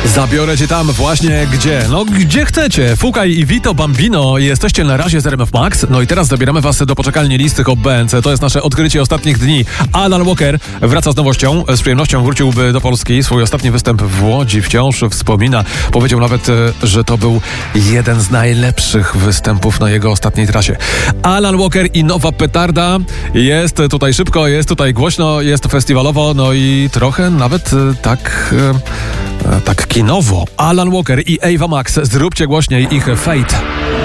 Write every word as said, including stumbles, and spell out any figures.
Zabiorę cię tam właśnie gdzie? No gdzie chcecie. Fukaj i Vito Bambino, jesteście na razie z R M F Max. No i teraz zabieramy was do poczekalni listy Hot B N C. To jest nasze odkrycie ostatnich dni. Alan Walker wraca z nowością. Z przyjemnością wróciłby do Polski. Swój ostatni występ w Łodzi wciąż wspomina. Powiedział nawet, że to był jeden z najlepszych występów na jego ostatniej trasie. Alan Walker i nowa petarda. Jest tutaj szybko, jest tutaj głośno, jest festiwalowo, no i trochę nawet tak... tak kinowo. Alan Walker i Ava Max, zróbcie głośniej ich Fate.